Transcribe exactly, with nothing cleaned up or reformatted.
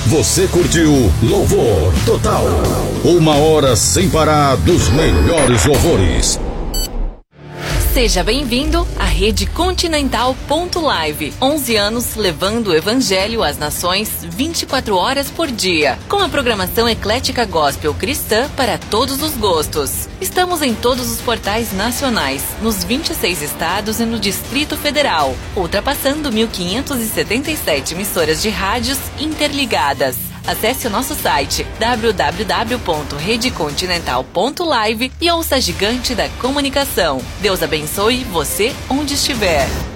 Você curtiu Louvor Total. Uma hora sem parar dos melhores louvores. Seja bem-vindo à Rede Continental ponto live. onze anos levando o Evangelho às nações vinte e quatro horas por dia. Com a programação eclética gospel cristã para todos os gostos. Estamos em todos os portais nacionais, nos vinte e seis estados e no Distrito Federal, ultrapassando mil quinhentas e setenta e sete emissoras de rádios interligadas. Acesse o nosso site w w w ponto rede continental ponto live e ouça a gigante da comunicação. Deus abençoe você onde estiver.